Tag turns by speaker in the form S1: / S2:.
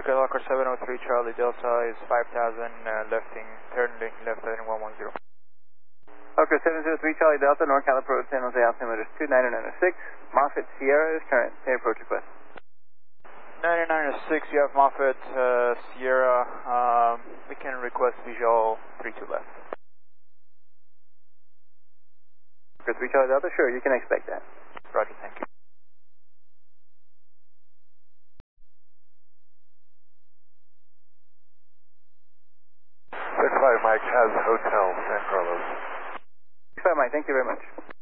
S1: American Locker 703 Charlie Delta is 5000, lefting, turn left heading 110.
S2: Locker 703 Charlie Delta, NorCal approach, San Jose altimeter 29906, Moffett Sierra is current, pay approach request.
S1: 9906, you have Moffett Sierra, we can request visual 32 left.
S2: Locker 3 Charlie Delta, sure, you can expect that.
S1: Roger, thank you.
S3: Mike has Hotel San Carlos.
S2: 65 Mike, thank you very much.